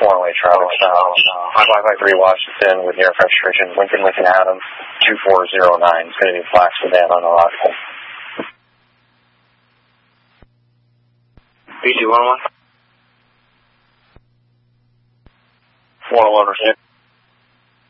one-way travel south. High Wi-Fi 3 Washington with near French region. Lincoln Adam 2409. It's going to be flax sedan on the logical. BG 101. 101 received.